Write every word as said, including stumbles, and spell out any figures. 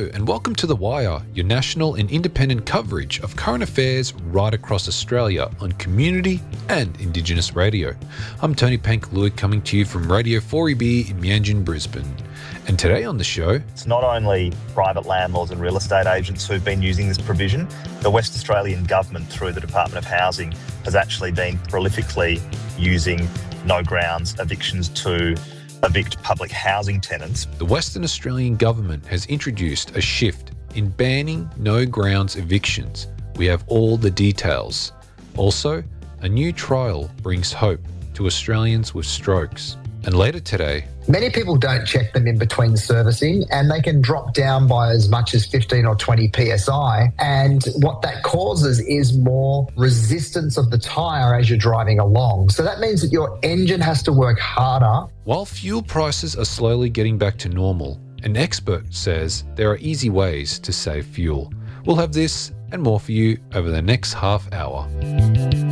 Hello and welcome to The Wire, your national and independent coverage of current affairs right across Australia on community and Indigenous radio. I'm Tony Pankalui coming to you from Radio four E B in Meanjin, Brisbane. And today on the show... It's not only private landlords and real estate agents who've been using this provision. The West Australian Government, through the Department of Housing, has actually been prolifically using no grounds evictions to evict public housing tenants. The Western Australian Government has introduced a shift in banning no grounds evictions. We have all the details. Also, a new trial brings hope to Australians with strokes. And later today... Many people don't check them in between servicing and they can drop down by as much as fifteen or twenty P S I. And what that causes is more resistance of the tyre as you're driving along. So that means that your engine has to work harder. While fuel prices are slowly getting back to normal, an expert says there are easy ways to save fuel. We'll have this and more for you over the next half hour.